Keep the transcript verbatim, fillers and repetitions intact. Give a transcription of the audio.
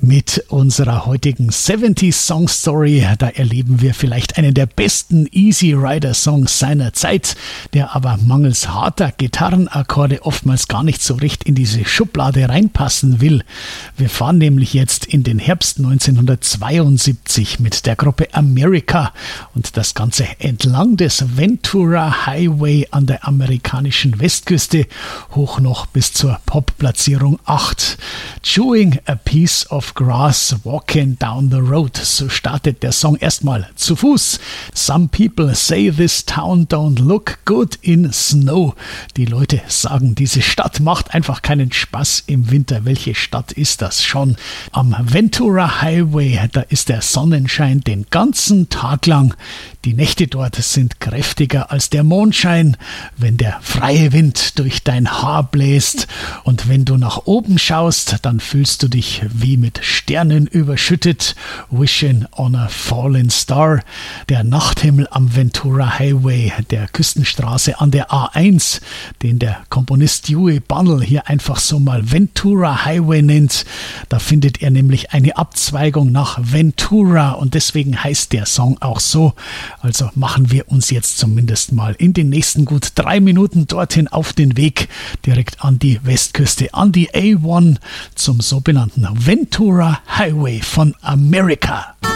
Mit unserer heutigen siebzig Song Story, da erleben wir vielleicht einen der besten Easy Rider Songs seiner Zeit, der aber mangels harter Gitarrenakkorde oftmals gar nicht so recht in diese Schublade reinpassen will. Wir fahren nämlich jetzt in den Herbst neunzehnhundertzweiundsiebzig mit der Gruppe America und das Ganze entlang des Ventura Highway an der amerikanischen Westküste, hoch noch bis zur Pop-Platzierung acht. Chewing a Piece of Grass, Walking Down the Road. So startet der Song erstmal zu Fuß. Some people say this town don't look good in snow. Die Leute sagen, diese Stadt macht einfach keinen Spaß im Winter. Welche Stadt ist das schon? Am Ventura Highway, da ist der Sonnenschein den ganzen Tag lang. Die Nächte dort sind kräftiger als der Mondschein, wenn der freie Wind durch dein Haar bläst. Und wenn du nach oben schaust, dann fühlst du dich wie mit Sternen überschüttet. Wishing on a fallen star. Der Nachthimmel am Ventura Highway, der Küstenstraße an der A eins, den der Komponist Huey Bunnell hier einfach so mal Ventura Highway nennt. Da findet er nämlich eine Abzweigung nach Ventura und deswegen heißt der Song auch so. Also machen wir uns jetzt zumindest mal in den nächsten gut drei Minuten dorthin auf den Weg, direkt an die Westküste, an die A eins zum so benannten Ventura Highway von America.